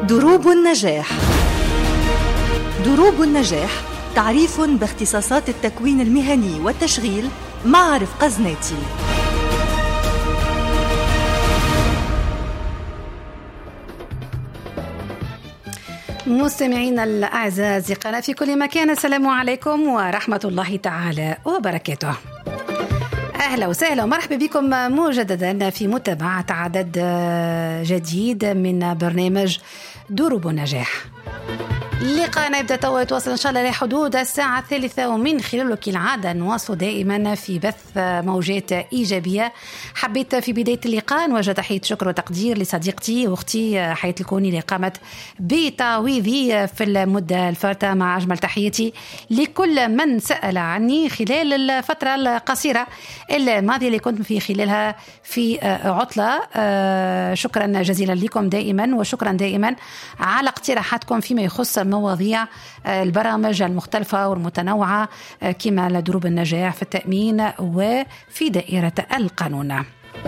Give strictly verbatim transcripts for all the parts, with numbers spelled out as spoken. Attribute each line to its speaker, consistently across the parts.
Speaker 1: دروب النجاح. دروب النجاح تعريف باختصاصات التكوين المهني والتشغيل مع رفقة زناتي.
Speaker 2: مستمعينا الأعزاء أصدقائنا في كل مكان، السلام عليكم ورحمة الله تعالى وبركاته. أهلا وسهلا ومرحبا بكم مجددا في متابعة عدد جديد من برنامج دروب النجاح. لقاءنا يبدأ توا يتواصل إن شاء الله لحدود الساعة الثالثة، ومن خلاله كالعادة نواصل دائما في بث موجات إيجابية. حبيت في بداية اللقاء نوجه تحية شكر وتقدير لصديقتي وأختي حياة الكوني اللي قامت بتعويضي في المدة الفاتة، مع أجمل تحياتي لكل من سأل عني خلال الفترة القصيرة الماضية اللي كنت في خلالها في عطلة. شكرا جزيلا لكم دائما، وشكرا دائما على اقتراحاتكم فيما يخص مواضيع البرامج المختلفة والمتنوعة كما لدروب النجاح في التأمين وفي دائرة القانون.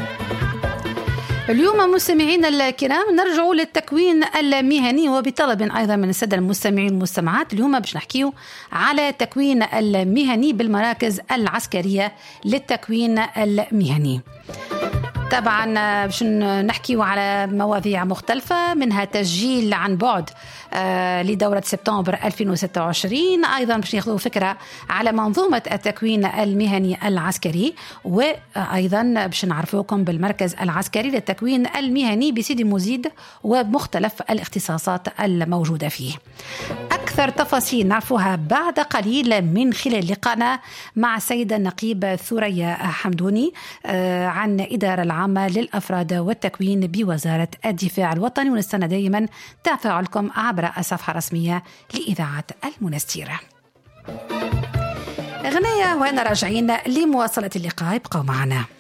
Speaker 2: اليوم مستمعين الكرام نرجع للتكوين المهني، وبطلب أيضا من السادة المستمعين والمستمعات اليوم باش نحكيو على التكوين المهني بالمراكز العسكرية للتكوين المهني. طبعا باش نحكيو على مواضيع مختلفة، منها تسجيل عن بعد آه لدورة سبتمبر ألفين وستة وعشرين، أيضا باش ناخذوا فكرة على منظومة التكوين المهني العسكري، وأيضا باش نعرفوكم بالمركز العسكري للتكوين المهني بسيدي مزيد ومختلف الاختصاصات الموجودة فيه. أكثر تفاصيل نعرفوها بعد قليل من خلال لقاءنا مع السيدة النقيب ثريا حمدوني آه عن إدارة العامة للأفراد والتكوين بوزارة الدفاع الوطني، ونستنى دائما تفاعلكم عبر الصفحة الرسمية لإذاعة المنستيرة. غنية وأنا راجعين لمواصلة اللقاء، ابقوا معنا.